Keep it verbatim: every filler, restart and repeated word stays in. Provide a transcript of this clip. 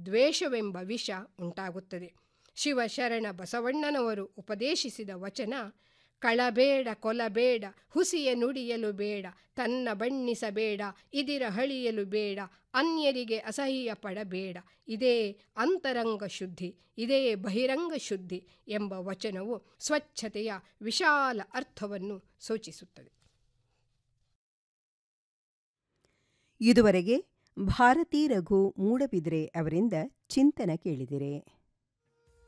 ದ್ವೇಷವೆಂಬ ವಿಷ ಉಂಟಾಗುತ್ತದೆ. ಶಿವಶರಣ ಬಸವಣ್ಣನವರು ಉಪದೇಶಿಸಿದ ವಚನ ಕಳಬೇಡ ಕೊಲಬೇಡ ಹುಸಿಯ ನುಡಿಯಲು ಬೇಡ ತನ್ನ ಬಣ್ಣಿಸಬೇಡ ಇದಿರ ಹಳಿಯಲು ಬೇಡ ಅನ್ಯರಿಗೆ ಅಸಹ್ಯ ಪಡಬೇಡ ಇದೇ ಅಂತರಂಗ ಶುದ್ಧಿ ಇದೇ ಬಹಿರಂಗ ಶುದ್ಧಿ ಎಂಬ ವಚನವು ಸ್ವಚ್ಛತೆಯ ವಿಶಾಲ ಅರ್ಥವನ್ನು ಸೂಚಿಸುತ್ತದೆ. ಇದುವರೆಗೆ ಭಾರತೀ ರಘು ಮೂಡಬಿದ್ರೆ ಅವರಿಂದ ಚಿಂತನ ಕೇಳಿದಿರೆ.